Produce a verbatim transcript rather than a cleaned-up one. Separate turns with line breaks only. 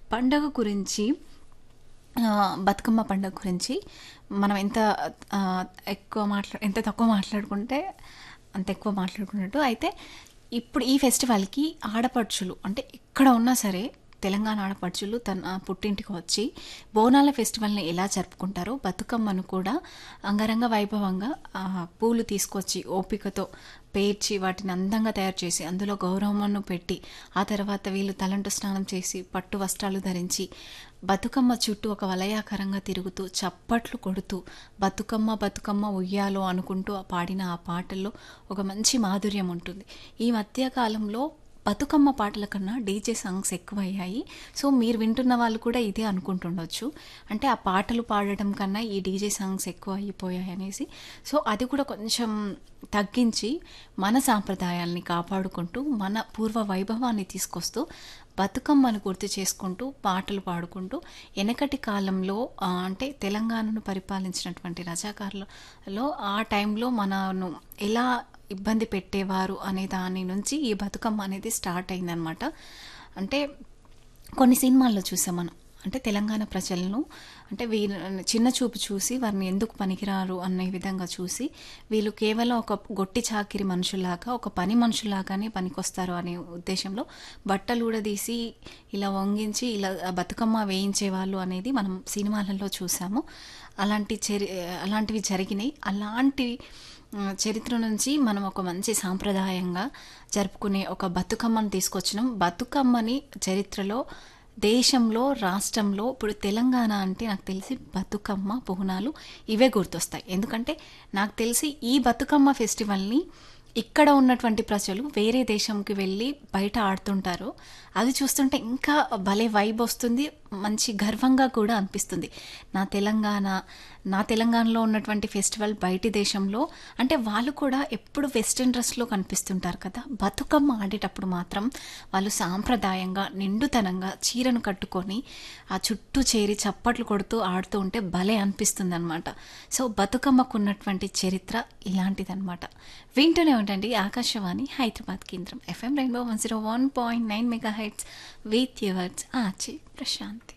పండగ గురించి ఆహ్, బతుకమ్మ పండగ గురించి మనం ఎంత ఆహ్, ఎక్కువ మాట్లా ఎంత తక్కువ మాట్లాడుకుంటే అంత ఎక్కువ మాట్లాడుకున్నట్టు. అయితే ఇప్పుడు ఈ ఫెస్టివల్‌కి ఆడపడుచులు అంటే ఎక్కడ ఉన్నా సరే తెలంగాణ ఆడపడుచులు తన పుట్టింటికి వచ్చి బోనాల ఫెస్టివల్‌ని ఎలా జరుపుకుంటారో బతుకమ్మను కూడా అంగరంగ వైభవంగా ఆహ్, పూలు తీసుకొచ్చి ఓపికతో పేర్చి వాటిని అందంగా తయారు చేసి అందులో గౌరమ్మను పెట్టి ఆ తర్వాత వీళ్ళు తలంటు స్నానం చేసి పట్టు వస్త్రాలు ధరించి బతుకమ్మ చుట్టూ ఒక వలయాకారంగా తిరుగుతూ చప్పట్లు కొడుతూ బతుకమ్మ బతుకమ్మ ఉయ్యాలో అనుకుంటూ ఆ పాడిన ఆ పాటల్లో ఒక మంచి మాధుర్యం ఉంటుంది. ఈ మధ్య కాలంలో బతుకమ్మ పాటల కన్నా డీజే సాంగ్స్ ఎక్కువయ్యాయి. సో మీరు వింటున్న వాళ్ళు కూడా ఇదే అనుకుంటుండొచ్చు. అంటే ఆ పాటలు పాడడం కన్నా ఈ డీజే సాంగ్స్ ఎక్కువ అయిపోయాయి అనేసి. సో అది కూడా కొంచెం తగ్గించి మన సాంప్రదాయాల్ని కాపాడుకుంటూ మన పూర్వ వైభవాన్ని తీసుకొస్తూ బతుకమ్మను గుర్తు చేసుకుంటూ పాటలు పాడుకుంటూ వెనకటి కాలంలో ఆ, అంటే తెలంగాణను పరిపాలించినటువంటి రజాకారులలో ఆ టైంలో మనను ఎలా ఇబ్బంది పెట్టేవారు అనే దాని నుంచి ఈ బతుకమ్మ అనేది స్టార్ట్ అయిందనమాట. అంటే కొన్ని సినిమాల్లో చూసాం మనం. అంటే తెలంగాణ ప్రజలను అంటే వీళ్ళు చిన్న చూపు చూసి వారిని ఎందుకు పనికిరారు అనే విధంగా చూసి వీళ్ళు కేవలం ఒక గొట్టి చాకిరి మనుషులాగా ఒక పని మనుషులాగానే పనికొస్తారు అనే ఉద్దేశంలో బట్టలు ఊడదీసి ఇలా వంగించి ఇలా బతుకమ్మ వేయించేవాళ్ళు అనేది మనం సినిమాలలో చూసాము. అలాంటి చరి అలాంటివి జరిగినాయి. అలాంటి ఆ, చరిత్ర నుంచి మనం ఒక మంచి సాంప్రదాయంగా జరుపుకునే ఒక బతుకమ్మని తీసుకొచ్చినాం. బతుకమ్మని చరిత్రలో దేశంలో రాష్ట్రంలో ఇప్పుడు తెలంగాణ అంటే నాకు తెలిసి బతుకమ్మ బోనాలు ఇవే గుర్తొస్తాయి. ఎందుకంటే నాకు తెలిసి ఈ బతుకమ్మ ఫెస్టివల్ని ఇక్కడ ఉన్నటువంటి ప్రజలు వేరే దేశంకి వెళ్ళి బయట ఆడుతుంటారు. అది చూస్తుంటే ఇంకా భలే వైబ్ వస్తుంది, మంచి గర్వంగా కూడా అనిపిస్తుంది. నా తెలంగాణ నా తెలంగాణలో ఉన్నటువంటి ఫెస్టివల్ బయటి దేశంలో అంటే వాళ్ళు కూడా ఎప్పుడు వెస్ట్రన్ డ్రెస్లో కనిపిస్తుంటారు కదా, బతుకమ్మ ఆడేటప్పుడు మాత్రం వాళ్ళు సాంప్రదాయంగా నిండుతనంగా చీరను కట్టుకొని ఆ చుట్టూ చేరి చప్పట్లు కొడుతూ ఆడుతూ ఉంటే భలే అనిపిస్తుంది అనమాట. సో బతుకమ్మకు ఉన్నటువంటి చరిత్ర ఇలాంటిదన్నమాట. వింటూనే ఉండండి ఆకాశవాణి హైదరాబాద్ కేంద్రం FM rainbow one zero one point nine mega heads with yours ఆచి ప్రశాంతి.